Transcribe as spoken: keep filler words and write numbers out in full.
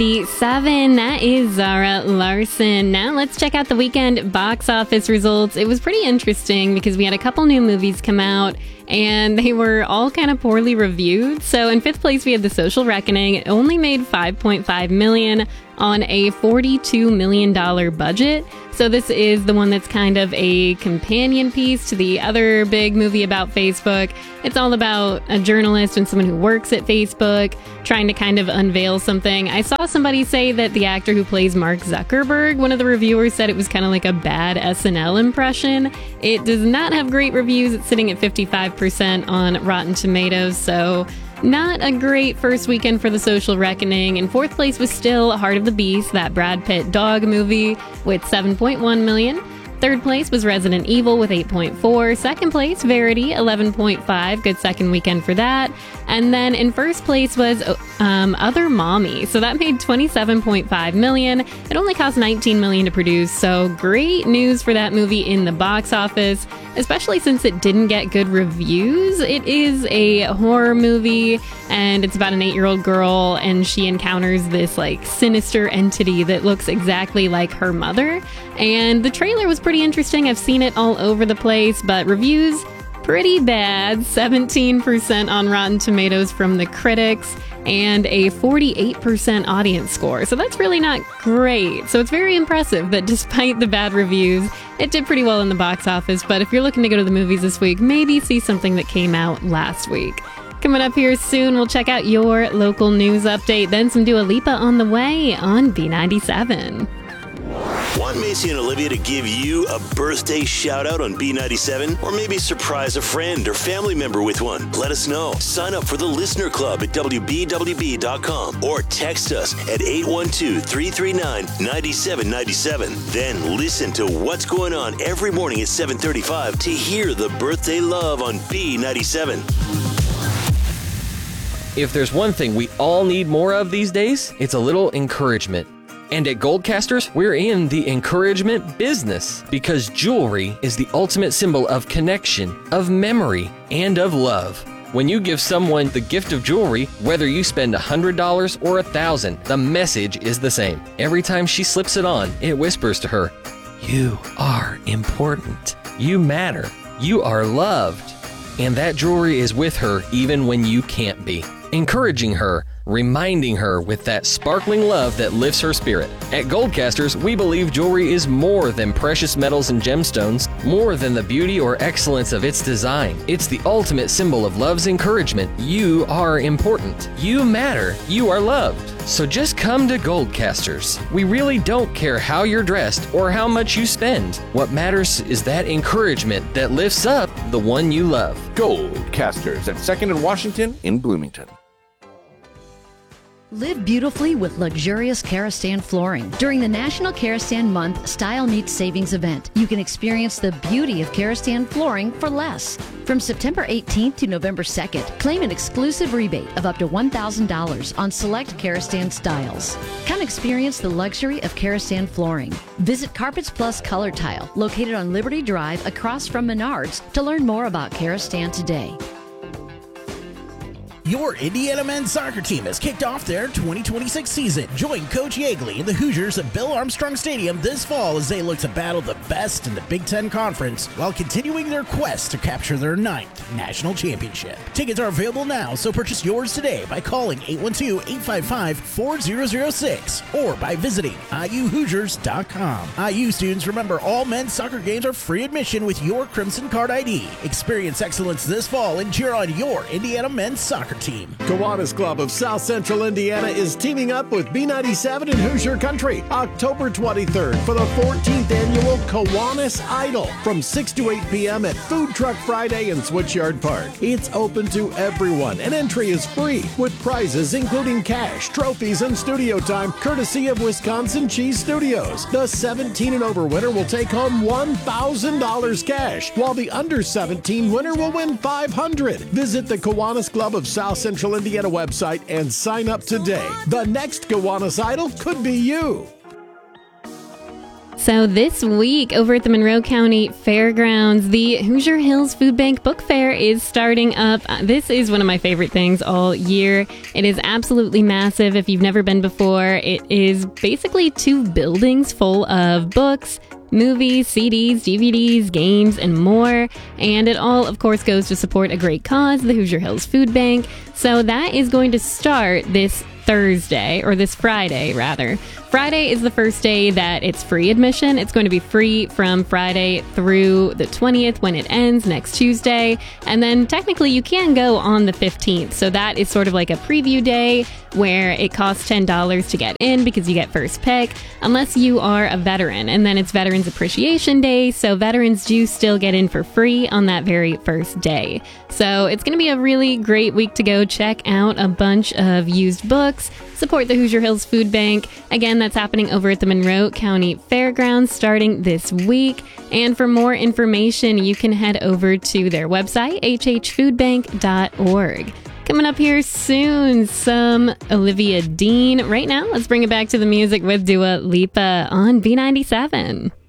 Seven, that is Zara Larson. Now let's check out the weekend box office results. It was pretty interesting because we had a couple new movies come out and they were all kind of poorly reviewed. So in fifth place, we had The Social Reckoning. It only made five point five million dollars on a forty-two million dollars budget. So this is the one that's kind of a companion piece to the other big movie about Facebook. It's all about a journalist and someone who works at Facebook trying to kind of unveil something. I saw somebody say that the actor who plays Mark Zuckerberg, one of the reviewers said it was kind of like a bad S N L impression. It does not have great reviews. It's sitting at fifty-five percent on Rotten Tomatoes, so not a great first weekend for The Social Reckoning. In fourth place was still Heart of the Beast, that Brad Pitt dog movie, with seven point one million dollars. Third place was Resident Evil with eight point four. Second place, Verity, eleven point five. Good second weekend for that. And then in first place was um, Other Mommy. So that made twenty-seven point five million dollars. It only cost nineteen million dollars to produce. So great news for that movie in the box office, especially since it didn't get good reviews. It is a horror movie and it's about an eight-year-old girl and she encounters this like sinister entity that looks exactly like her mother. And the trailer was pretty interesting. I've seen it all over the place, but reviews pretty bad. seventeen percent on Rotten Tomatoes from the critics and a forty-eight percent audience score. So that's really not great. So it's very impressive that despite the bad reviews, it did pretty well in the box office. But if you're looking to go to the movies this week, maybe see something that came out last week. Coming up here soon, we'll check out your local news update, then some Dua Lipa on the way on B ninety-seven. Want Macy and Olivia to give you a birthday shout out on B ninety-seven? Or maybe surprise a friend or family member with one? Let us know. Sign up for the Listener Club at W B W B dot com or text us at eight one two, three three nine, nine seven nine seven. Then listen to what's going on every morning at seven thirty-five to hear the birthday love on B ninety-seven. If there's one thing we all need more of these days, it's a little encouragement. And at Goldcasters, we're in the encouragement business because jewelry is the ultimate symbol of connection, of memory, and of love. When you give someone the gift of jewelry, whether you spend one hundred dollars or one thousand dollars, the message is the same. Every time she slips it on, it whispers to her, "You are important. You matter. You are loved." And that jewelry is with her even when you can't be, encouraging her, reminding her with that sparkling love that lifts her spirit. At Goldcasters, we believe jewelry is more than precious metals and gemstones, more than the beauty or excellence of its design. It's the ultimate symbol of love's encouragement. You are important. You matter. You are loved. So just come to Goldcasters. We really don't care how you're dressed or how much you spend. What matters is that encouragement that lifts up the one you love. Goldcasters at second and Washington in Bloomington. Live beautifully with luxurious Karastan flooring. During the National Karastan Month Style Meets Savings event, you can experience the beauty of Karastan flooring for less. From September eighteenth to November second, claim an exclusive rebate of up to one thousand dollars on select Karastan styles. Come experience the luxury of Karastan flooring. Visit Carpets Plus Color Tile, located on Liberty Drive across from Menards, to learn more about Karastan today. Your Indiana men's soccer team has kicked off their twenty twenty-six season. Join Coach Yeagley and the Hoosiers at Bill Armstrong Stadium this fall as they look to battle the best in the Big Ten Conference while continuing their quest to capture their ninth national championship. Tickets are available now, so purchase yours today by calling eight one two, eight five five, four zero zero six or by visiting I U Hoosiers dot com. I U students, remember, all men's soccer games are free admission with your Crimson Card I D. Experience excellence this fall and cheer on your Indiana men's soccer team. Kiwanis Club of South Central Indiana is teaming up with B ninety-seven in Hoosier Country October twenty-third for the fourteenth annual Kiwanis Idol from six to eight p.m. at Food Truck Friday in Switchyard Park. It's open to everyone and entry is free with prizes including cash, trophies, and studio time courtesy of Wisconsin Cheese Studios. The seventeen and over winner will take home one thousand dollars cash, while the under seventeen winner will win five hundred dollars. Visit the Kiwanis Club of South Central Indiana website and sign up today. The next Kiwanis Idol could be you. So this week over at the Monroe County Fairgrounds, the Hoosier Hills Food Bank Book Fair is starting up. This is one of my favorite things all year. It is absolutely massive. If you've never been before, it is basically two buildings full of books, movies, C Ds, D V Ds, games, and more. And it all, of course, goes to support a great cause, the Hoosier Hills Food Bank. So that is going to start this Thursday, or this Friday, rather. Friday is the first day that it's free admission. It's going to be free from Friday through the twentieth when it ends next Tuesday. And then technically you can go on the fifteenth. So that is sort of like a preview day where it costs ten dollars to get in because you get first pick, unless you are a veteran. And then it's Veterans Appreciation Day. So veterans do still get in for free on that very first day. So it's going to be a really great week to go check out a bunch of used books, support the Hoosier Hills Food Bank. Again, that's happening over at the Monroe County Fairgrounds starting this week. And for more information, you can head over to their website, h h food bank dot org. Coming up here soon, some Olivia Dean. Right now, let's bring it back to the music with Dua Lipa on B ninety-seven.